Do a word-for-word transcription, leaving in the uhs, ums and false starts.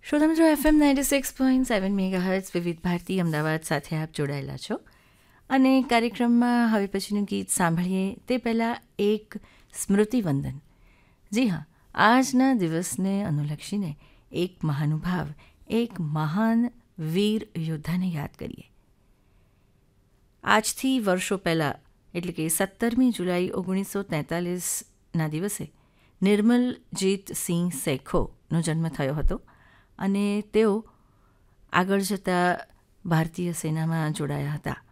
શ્રોતા મિત્રો, FM ninety six point seven mega hertz વિવિધ ભારતી અમદાવાદ સાથે આપ જોડાયેલા છો અને કાર્યક્રમમાં હવે પછીનું ગીત સાંભળીએ તે પહેલાં એક સ્મૃતિવંદન. જી હા, આજના દિવસને અનુલક્ષીને એક મહાનુભાવ, એક મહાન વીર યોદ્ધાને યાદ કરીએ. આજથી વર્ષો પહેલાં એટલે કે સત્તરમી જુલાઈ ઓગણીસો તેતાલીસના દિવસે નિર્મલજીત સિંહ સેખોનો જન્મ થયો હતો અને તેઓ આગળ જતાં ભારતીય સેનામાં જોડાયા હતા.